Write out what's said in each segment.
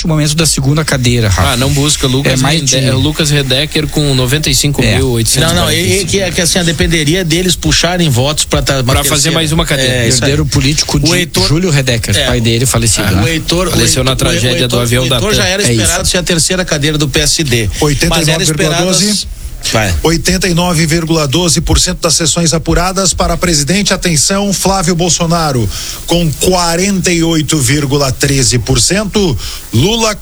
neste momento da segunda cadeira, Rafa. Não busca Lucas Redecker com 95.800. Não, que assim, dependeria deles puxarem votos para fazer mais uma cadeira. Herdeiro político de Júlio Redecker, pai dele falecido. O Heitor faleceu na tragédia do avião da TAM. O Heitor já era esperado ser a terceira cadeira do PSD. 89,12% das sessões apuradas para presidente. Atenção, Flávio Bolsonaro com 48,13%, Lula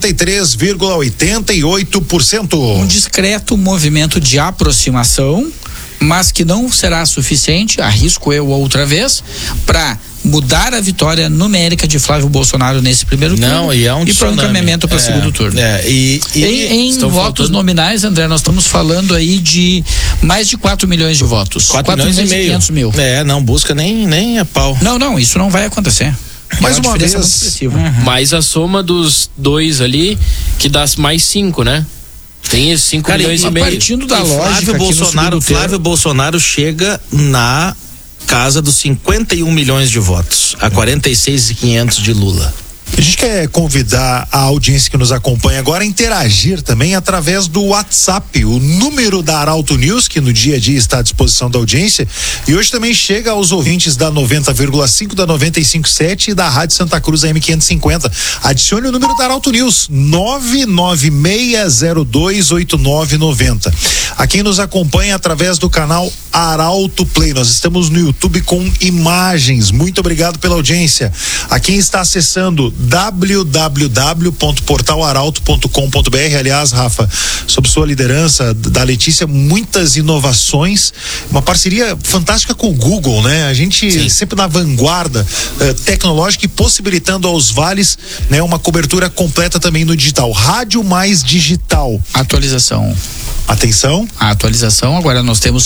43,88%. Um discreto movimento de aproximação, mas que não será suficiente, arrisco eu outra vez, para mudar a vitória numérica de Flávio Bolsonaro nesse primeiro turno e para um encaminhamento para o segundo turno. Em votos nominais, André, nós estamos falando aí de mais de 4 milhões de votos. 4 milhões e meio. 500 mil. Não busca nem a pau. Não, isso não vai acontecer. Mais uma vez. Mais a soma dos dois ali, que dá mais 5, né? Tem esses 5 milhões e meio. Partindo da lógica, Flávio Bolsonaro chega na casa dos 51 milhões de votos, a 46.500 de Lula. A gente quer convidar a audiência que nos acompanha agora a interagir também através do WhatsApp, o número da Arauto News, que no dia a dia está à disposição da audiência, e hoje também chega aos ouvintes da 90,5, da 95.7 e da Rádio Santa Cruz AM550. Adicione o número da Arauto News, 996028990. A quem nos acompanha através do canal Arauto Play, nós estamos no YouTube com imagens. Muito obrigado pela audiência. A quem está acessando www.portalarauto.com.br. Aliás, Rafa, sob sua liderança, da Letícia, muitas inovações, uma parceria fantástica com o Google, né? A gente sempre na vanguarda tecnológica e possibilitando aos vales, né, uma cobertura completa também no digital. Rádio mais digital. Atualização. Atenção. A atualização, agora nós temos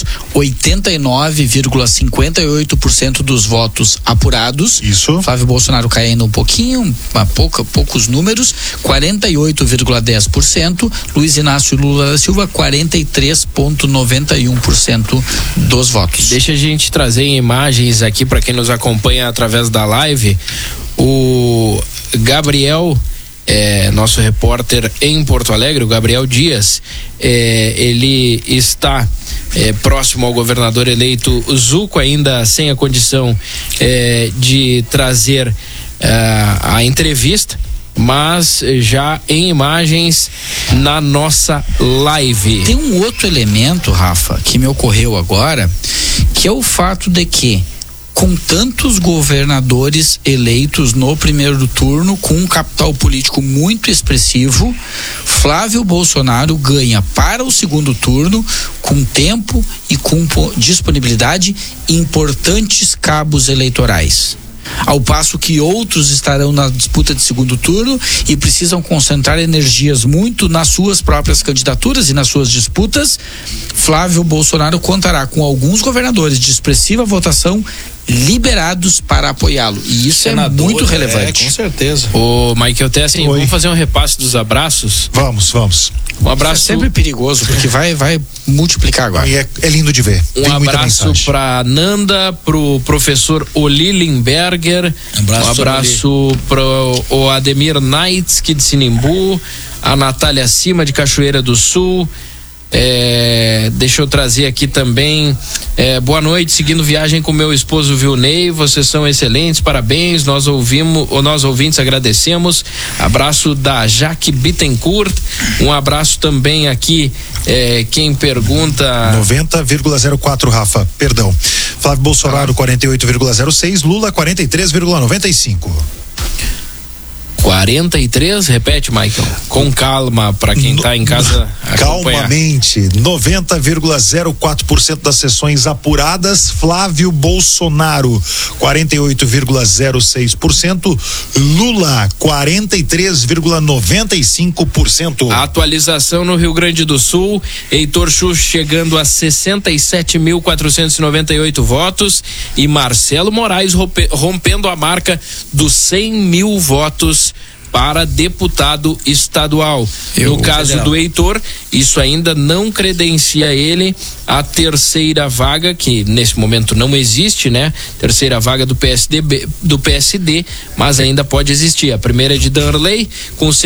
89,58% dos votos apurados. Isso. Flávio Bolsonaro caindo um pouquinho, poucos números, 48,10%. Luiz Inácio Lula da Silva, 43,91% dos votos. Deixa a gente trazer imagens aqui para quem nos acompanha através da live. O Gabriel, nosso repórter em Porto Alegre, o Gabriel Dias, ele está próximo ao governador eleito Zuco, ainda sem a condição de trazer a entrevista, mas já em imagens na nossa live. Tem um outro elemento, Rafa, que me ocorreu agora, que é o fato de que, com tantos governadores eleitos no primeiro turno, com um capital político muito expressivo, Flávio Bolsonaro ganha para o segundo turno, com tempo e com disponibilidade, importantes cabos eleitorais. Ao passo que outros estarão na disputa de segundo turno e precisam concentrar energias muito nas suas próprias candidaturas e nas suas disputas, Flávio Bolsonaro contará com alguns governadores de expressiva votação liberados para apoiá-lo, e isso é muito relevante. Com certeza. Ô, Michael Tessin, vamos fazer um repasse dos abraços? Vamos. Um abraço. É sempre perigoso, porque vai multiplicar agora. E é lindo de ver. Um abraço para Nanda, pro professor Oli Limberger, um abraço pro o Ademir Naitsky de Sinimbu, a Natália Cima de Cachoeira do Sul. Deixa eu trazer aqui também, boa noite, seguindo viagem com meu esposo Vilney, vocês são excelentes, parabéns, nós ouvintes agradecemos. Abraço da Jaque Bittencourt, um abraço também aqui, quem pergunta 90,04, Rafa, perdão, Flávio Bolsonaro 48,06, Lula 43,95. 43, repete, Michael, com calma para quem está em casa acompanhar. Calmamente, 90,04% das sessões apuradas, Flávio Bolsonaro 48,06%, Lula 43,95%. A atualização no Rio Grande do Sul, Heitor Schuch chegando a 67.498 votos e Marcelo Moraes rompendo a marca dos 100 mil votos para deputado estadual. No caso do Heitor, isso ainda não credencia ele a terceira vaga, que nesse momento não existe, né? Terceira vaga do PSD, mas ainda pode existir. A primeira é de Danley, com